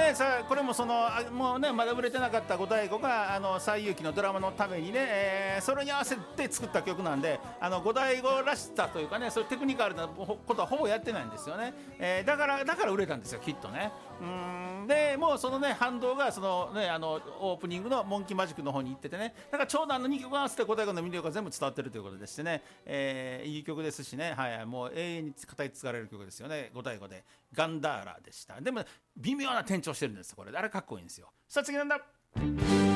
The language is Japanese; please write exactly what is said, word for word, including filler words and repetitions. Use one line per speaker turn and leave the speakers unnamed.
ねさこれもそのもうねまだ売れてなかった五太鼓があの西遊記のドラマのためにね、えー、それに合わせて作った曲なんで、あの五太鼓らしさというかね、そういうテクニカルなことはほぼやってないんですよね、えー、だからだから売れたんですよきっとね。うーんでもうそのね反動がそのねあのオープニングのモンキーマジックの方に行っててね、だからちょうどあのにきょく合わせて五太鼓の魅力が全部伝わってるということでしてね、えー、いい曲ですしね、はい、もう永遠に語り継がれる曲ですよね。五太鼓でガンダーラでした。でも微妙な転調してるんですこれ、あれかっこいいんですよ。さあ次なんだ。